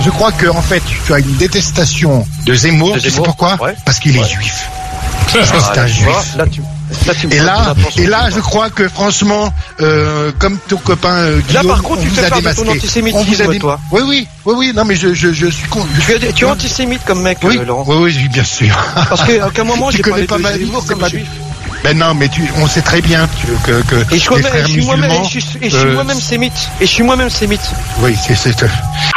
je crois que en fait, tu as une détestation de Zemmour. Tu sais pourquoi? Parce qu'il est juif. Parce que c'est un juif. Et là, je crois que franchement, comme ton copain Guillaume, là, par contre, tu fais part de ton antisémitisme, toi. Oui. Non, mais je suis con. Tu es antisémite comme mec, Laurent. Oui, bien sûr. Parce qu'à aucun moment, j'ai parlé de Zemmour comme juif. Ben non, mais on sait très bien que et je suis moi-même sémite. Et je suis moi-même sémite. Oui,